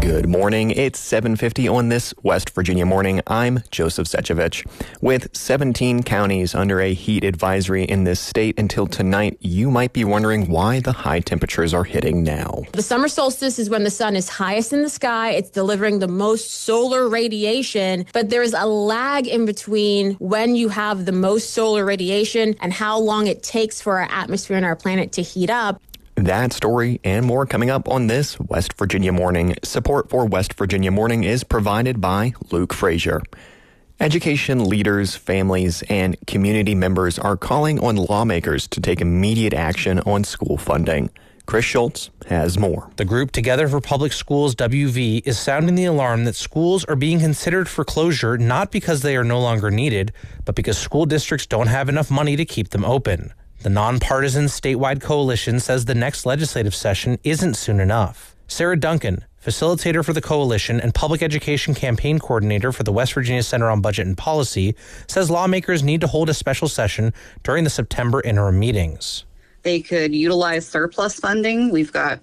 Good morning. It's 7:50 on this West Virginia morning. I'm Joseph Sechevich. With 17 counties under a heat advisory in this state until tonight, you might be wondering why the high temperatures are hitting now. The summer solstice is when the sun is highest in the sky. It's delivering the most solar radiation, but there's a lag in between when you have the most solar radiation and how long it takes for our atmosphere and our planet to heat up. That story and more coming up on this West Virginia Morning. Support for West Virginia Morning is provided by Luke Frazier. Education leaders, families, and community members are calling on lawmakers to take immediate action on school funding. Chris Schultz has more. The group Together for Public Schools WV is sounding the alarm that schools are being considered for closure not because they are no longer needed, but because school districts don't have enough money to keep them open. The nonpartisan statewide coalition says the next legislative session isn't soon enough. Sarah Duncan, facilitator for the coalition and public education campaign coordinator for the West Virginia Center on Budget and Policy, says lawmakers need to hold a special session during the September interim meetings. They could utilize surplus funding. We've got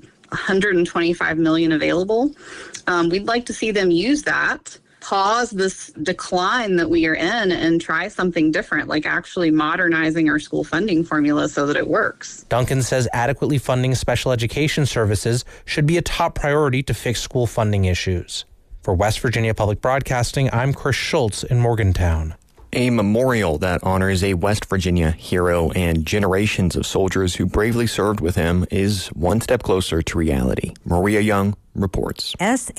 $125 million available. We'd like to see them use that, pause this decline that we are in, and try something different, like actually modernizing our school funding formula so that it works. Duncan says adequately funding special education services should be a top priority to fix school funding issues. For West Virginia Public Broadcasting, I'm Chris Schultz in Morgantown. A memorial that honors a West Virginia hero and generations of soldiers who bravely served with him is one step closer to reality. Maria Young reports.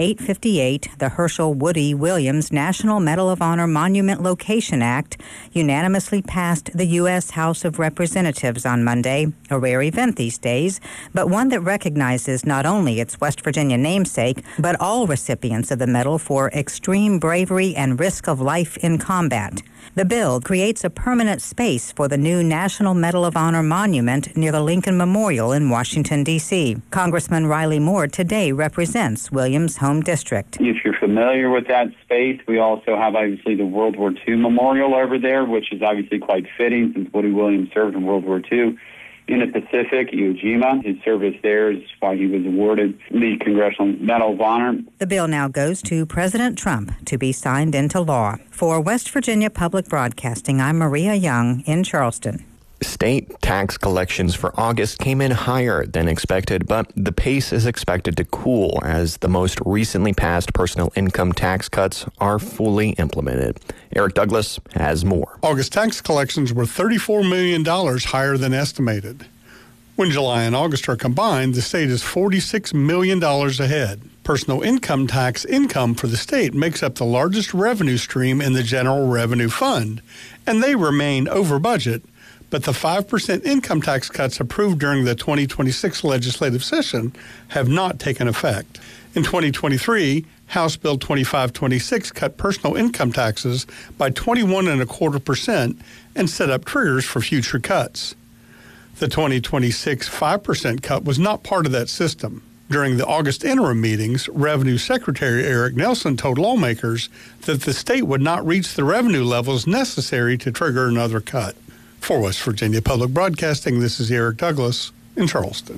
S-858, the Herschel Woody Williams National Medal of Honor Monument Location Act, unanimously passed the U.S. House of Representatives on Monday, a rare event these days, but one that recognizes not only its West Virginia namesake, but all recipients of the medal for extreme bravery and risk of life in combat. The bill creates a permanent space for the new National Medal of Honor monument near the Lincoln Memorial in Washington, D.C. Congressman Riley Moore today represents Williams' home district. If you're familiar with that space, we also have obviously the World War II Memorial over there, which is obviously quite fitting since Woody Williams served in World War II. In the Pacific, Iwo Jima, his service there is why he was awarded the Congressional Medal of Honor. The bill now goes to President Trump to be signed into law. For West Virginia Public Broadcasting, I'm Maria Young in Charleston. State tax collections for August came in higher than expected, but the pace is expected to cool as the most recently passed personal income tax cuts are fully implemented. Eric Douglas has more. August tax collections were $34 million higher than estimated. When July and August are combined, the state is $46 million ahead. Personal income tax income for the state makes up the largest revenue stream in the General Revenue Fund, and they remain over budget. But the 5% income tax cuts approved during the 2026 legislative session have not taken effect. In 2023, House Bill 2526 cut personal income taxes by 21.25% and set up triggers for future cuts. The 2026 5% cut was not part of that system. During the August interim meetings, Revenue Secretary Eric Nelson told lawmakers that the state would not reach the revenue levels necessary to trigger another cut. For West Virginia Public Broadcasting, this is Eric Douglas in Charleston.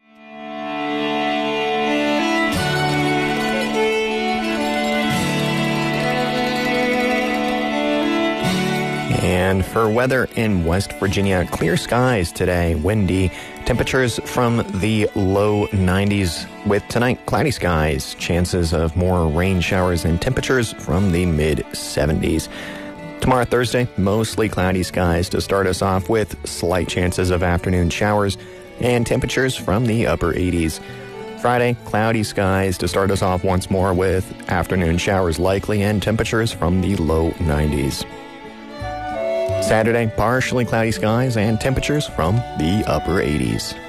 And for weather in West Virginia, clear skies today, windy, temperatures from the low 90s with tonight cloudy skies, chances of more rain showers and temperatures from the mid 70s. Tomorrow, Thursday, mostly cloudy skies to start us off with slight chances of afternoon showers and temperatures from the upper 80s. Friday, cloudy skies to start us off once more with afternoon showers likely and temperatures from the low 90s. Saturday, partially cloudy skies and temperatures from the upper 80s.